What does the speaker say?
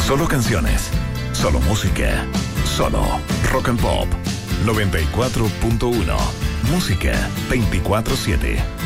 Solo canciones, solo música, solo Rock and Pop 94.1. Música 24/7.